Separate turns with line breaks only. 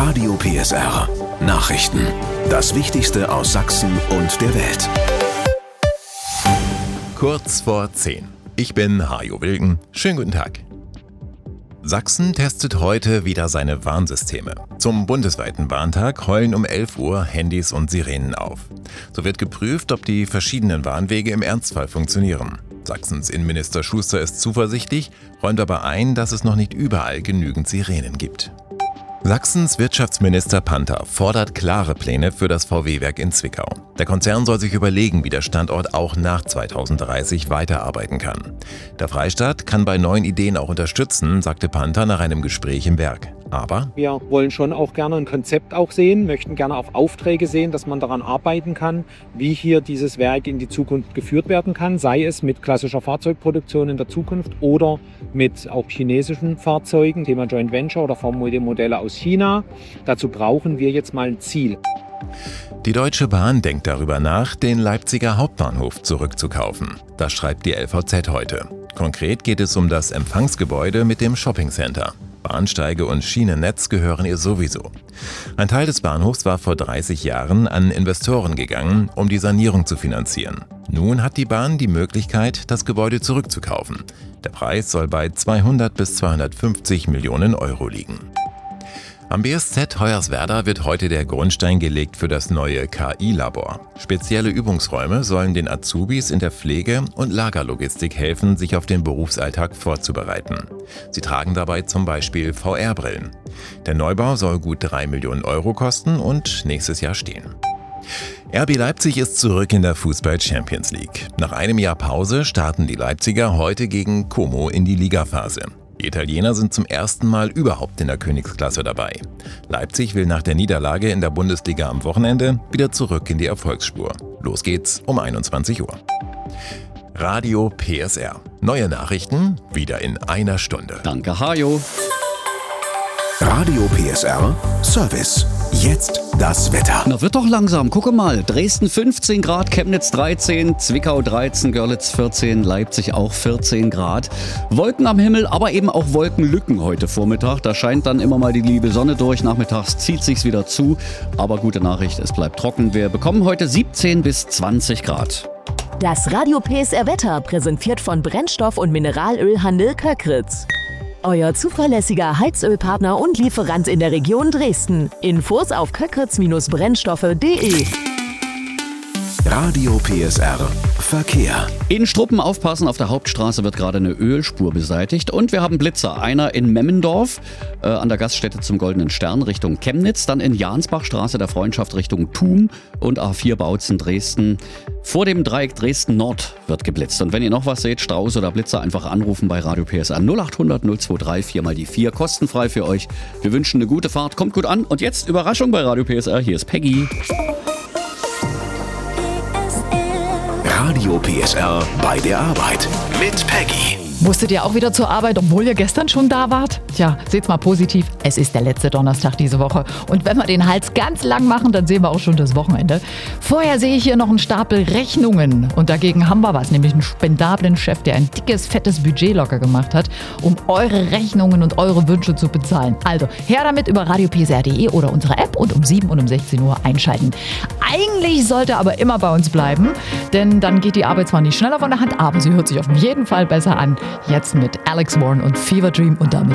Radio PSR. Nachrichten. Das Wichtigste aus Sachsen und der Welt.
Kurz vor 10. Ich bin Hajo Wilken. Schönen guten Tag. Sachsen testet heute wieder seine Warnsysteme. Zum bundesweiten Warntag heulen um 11 Uhr Handys und Sirenen auf. So wird geprüft, ob die verschiedenen Warnwege im Ernstfall funktionieren. Sachsens Innenminister Schuster ist zuversichtlich, räumt aber ein, dass es noch nicht überall genügend Sirenen gibt. Sachsens Wirtschaftsminister Panther fordert klare Pläne für das VW-Werk in Zwickau. Der Konzern soll sich überlegen, wie der Standort auch nach 2030 weiterarbeiten kann. Der Freistaat kann bei neuen Ideen auch unterstützen, sagte Panther nach einem Gespräch im Werk. Aber
wir wollen schon auch gerne ein Konzept auch sehen, möchten gerne auch Aufträge sehen, dass man daran arbeiten kann, wie hier dieses Werk in die Zukunft geführt werden kann, sei es mit klassischer Fahrzeugproduktion in der Zukunft oder mit auch chinesischen Fahrzeugen, Thema Joint Venture oder Modelle aus China. Dazu brauchen wir jetzt mal ein Ziel.
Die Deutsche Bahn denkt darüber nach, den Leipziger Hauptbahnhof zurückzukaufen. Das schreibt die LVZ heute. Konkret geht es um das Empfangsgebäude mit dem Shoppingcenter. Bahnsteige und Schienennetz gehören ihr sowieso. Ein Teil des Bahnhofs war vor 30 Jahren an Investoren gegangen, um die Sanierung zu finanzieren. Nun hat die Bahn die Möglichkeit, das Gebäude zurückzukaufen. Der Preis soll bei 200 bis 250 Millionen Euro liegen. Am BSZ Hoyerswerda wird heute der Grundstein gelegt für das neue KI-Labor. Spezielle Übungsräume sollen den Azubis in der Pflege- und Lagerlogistik helfen, sich auf den Berufsalltag vorzubereiten. Sie tragen dabei zum Beispiel VR-Brillen. Der Neubau soll gut 3 Millionen Euro kosten und nächstes Jahr stehen. RB Leipzig ist zurück in der Fußball-Champions League. Nach einem Jahr Pause starten die Leipziger heute gegen Como in die Ligaphase. Die Italiener sind zum ersten Mal überhaupt in der Königsklasse dabei. Leipzig will nach der Niederlage in der Bundesliga am Wochenende wieder zurück in die Erfolgsspur. Los geht's um 21 Uhr. Radio PSR. Neue Nachrichten wieder in einer Stunde.
Danke, Hajo.
Radio PSR Service. Jetzt das Wetter.
Na, wird doch langsam. Gucke mal. Dresden 15 Grad, Chemnitz 13, Zwickau 13, Görlitz 14, Leipzig auch 14 Grad. Wolken am Himmel, aber eben auch Wolkenlücken heute Vormittag. Da scheint dann immer mal die liebe Sonne durch. Nachmittags zieht sich's wieder zu. Aber gute Nachricht, es bleibt trocken. Wir bekommen heute 17 bis 20 Grad.
Das Radio PSR Wetter präsentiert von Brennstoff- und Mineralölhandel Köckritz. Euer zuverlässiger Heizölpartner und Lieferant in der Region Dresden. Infos auf köckritz-brennstoffe.de.
Radio PSR Verkehr.
In Struppen aufpassen, auf der Hauptstraße wird gerade eine Ölspur beseitigt und wir haben Blitzer. Einer in Memmendorf an der Gaststätte zum Goldenen Stern Richtung Chemnitz, dann in Jansbachstraße der Freundschaft Richtung Thum und A4 Bautzen Dresden. Vor dem Dreieck Dresden Nord wird geblitzt. Und wenn ihr noch was seht, Strauß oder Blitzer, einfach anrufen bei Radio PSR 0800 023 4 mal die 4, kostenfrei für euch. Wir wünschen eine gute Fahrt, kommt gut an und jetzt Überraschung bei Radio PSR, hier ist Peggy.
Radio PSR bei der Arbeit mit Peggy.
Musstet ihr auch wieder zur Arbeit, obwohl ihr gestern schon da wart? Tja, seht's mal positiv, es ist der letzte Donnerstag diese Woche. Und wenn wir den Hals ganz lang machen, dann sehen wir auch schon das Wochenende. Vorher sehe ich hier noch einen Stapel Rechnungen. Und dagegen haben wir was, nämlich einen spendablen Chef, der ein dickes, fettes Budget locker gemacht hat, um eure Rechnungen und eure Wünsche zu bezahlen. Also, her damit über radiopsr.de oder unsere App und um 7 und um 16 Uhr einschalten. Eigentlich sollte aber immer bei uns bleiben, denn dann geht die Arbeit zwar nicht schneller von der Hand, aber sie hört sich auf jeden Fall besser an. Jetzt mit Alex Warren und Fever Dream und damit